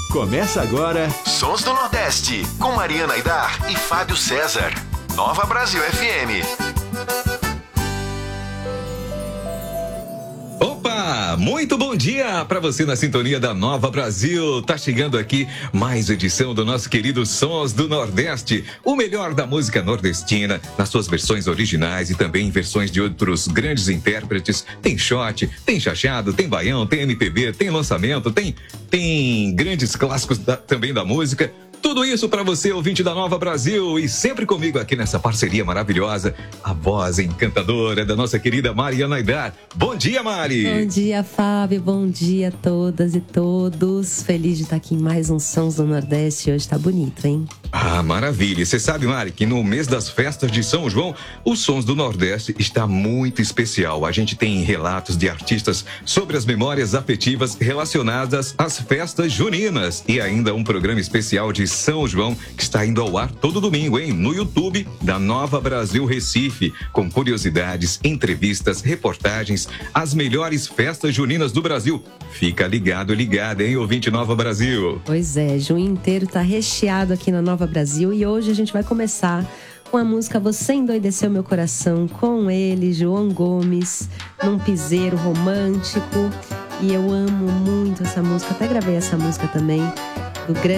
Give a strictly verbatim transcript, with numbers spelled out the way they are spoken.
Começa agora Sons do Nordeste, com Mariana Aidar e Fábio César. Nova Brasil F M. Opa, muito bom dia para você na sintonia da Nova Brasil. Tá chegando aqui mais edição do nosso querido Sons do Nordeste, o melhor da música nordestina, nas suas versões originais e também em versões de outros grandes intérpretes. Tem shot, tem chachado, tem baião, tem M P B, tem lançamento, tem, tem grandes clássicos da, também da música. Tudo isso para você, ouvinte da Nova Brasil, e sempre comigo aqui nessa parceria maravilhosa, a voz encantadora da nossa querida Mariana Aidar. Bom dia, Mari! Bom dia, Fábio, bom dia a todas e todos. Feliz de estar aqui em mais um Sons do Nordeste. Hoje tá bonito, hein? Ah, maravilha! Você sabe, Mari, que no mês das festas de São João, o Sons do Nordeste está muito especial. A gente tem relatos de artistas sobre as memórias afetivas relacionadas às festas juninas e ainda um programa especial de São João, que está indo ao ar todo domingo, hein? No YouTube da Nova Brasil Recife, com curiosidades, entrevistas, reportagens, as melhores festas juninas do Brasil. Fica ligado, ligado, hein, ouvinte Nova Brasil? Pois é, junho inteiro tá recheado aqui na Nova Brasil e hoje a gente vai começar com a música Você Endoideceu Meu Coração, com ele, João Gomes, num piseiro romântico. E eu amo muito essa música, até gravei essa música também, do grande